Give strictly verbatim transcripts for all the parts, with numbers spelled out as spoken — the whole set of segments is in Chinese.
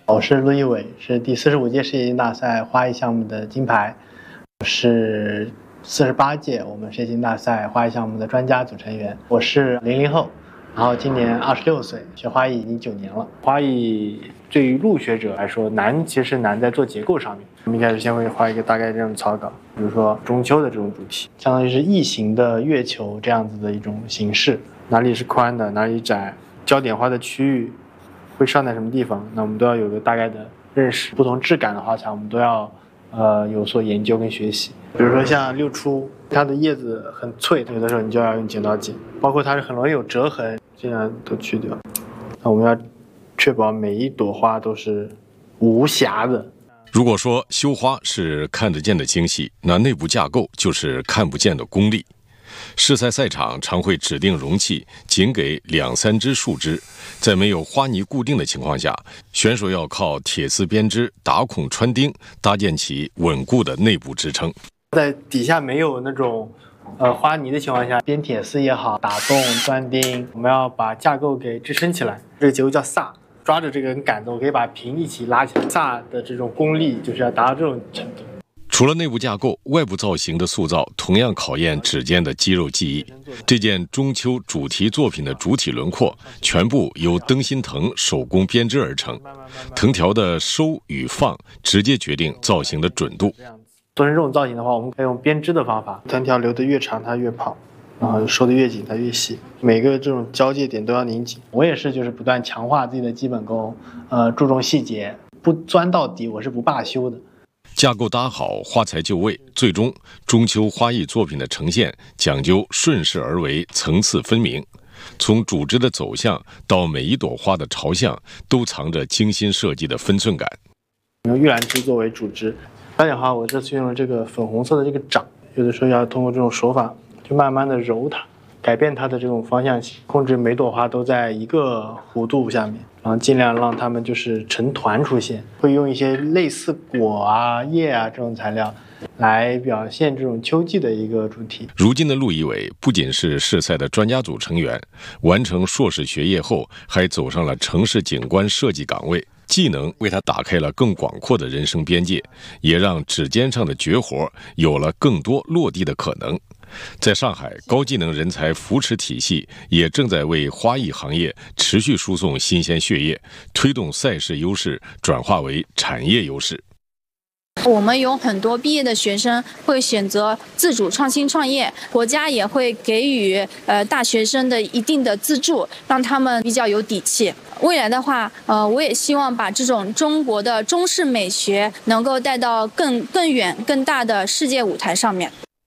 我是陆一伟，是第四十五届世界竞大赛花艺项目的金牌，我是四十八届我们世界竞大赛花艺项目的专家组成员。我是零零后，然后今年二十六岁，学花艺已经九年了。花艺对于入学者来说难，其实难在做结构上面。我们一开始先会画一个大概这种草稿，比如说中秋的这种主题，相当于是异形的月球这样子的一种形式，哪里是宽的，哪里窄，焦点花的区域会上在什么地方，那我们都要有个大概的认识。不同质感的花材我们都要呃有所研究跟学习。比如说像六出，它的叶子很脆，有的时候你就要用剪刀剪，包括它是很容易有折痕，尽量都去掉。那我们要确保每一朵花都是无瑕的。 如果说修花是看得见的精细，那内部架构就是看不见的功力。试赛赛场常会指定容器仅给两三支树枝，在没有花泥固定的情况下，选手要靠铁丝编织、打孔穿钉，搭建起稳固的内部支撑。 在底下没有那种呃花泥的情况下，编铁丝也好，打洞钻钉，我们要把架构给支撑起来。这个结构叫飒，抓着这根杆子，我可以把瓶一起拉起来。飒的这种功力就是要达到这种程度。 除了内部架构，外部造型的塑造同样考验指尖的肌肉记忆。这件中秋主题作品的主体轮廓全部由灯芯藤手工编织而成，藤条的收与放直接决定造型的准度。 做成这种造型的话，我们可以用编织的方法，藤条留得越长它越跑，然后收得越紧它越细，每个这种交界点都要拧紧。我也是就是不断强化自己的基本功，呃，注重细节，不钻到底我是不罢休的。 架构搭好，花材就位，最终中秋花艺作品的呈现讲究顺势而为，层次分明。从主枝的走向到每一朵花的朝向，都藏着精心设计的分寸感。 用玉兰枝作为主枝，斑点花我这次用了这个粉红色的这个掌，有的时候要通过这种手法，就慢慢的揉它，改变它的这种方向性，控制每朵花都在一个弧度下面，然后尽量让它们就是成团出现。会用一些类似果啊、叶啊这种材料来表现这种秋季的一个主题。 如今的陆一伟不仅是试赛的专家组成员，完成硕士学业后，还走上了城市景观设计岗位。技能为他打开了更广阔的人生边界，也让指尖上的绝活有了更多落地的可能。在上海，高技能人才扶持体系也正在为花艺行业持续输送新鲜血液，推动赛事优势转化为产业优势。 我们有很多毕业的学生会选择自主创新创业，国家也会给予呃大学生的一定的资助，让他们比较有底气。未来的话，呃，我也希望把这种中国的中式美学能够带到更更远、更大的世界舞台上面。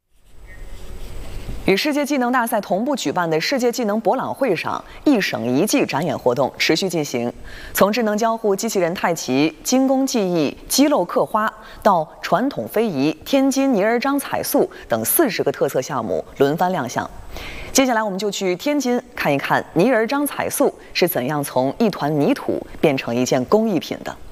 与世界技能大赛同步举办的世界技能博览会上，一省一技展演活动持续进行。从智能交互机器人太极、精工技艺、肌肉刻花，到传统非遗、天津泥儿张彩塑等四十个特色项目轮番亮相。接下来，我们就去天津看一看泥儿张彩塑是怎样从一团泥土变成一件工艺品的。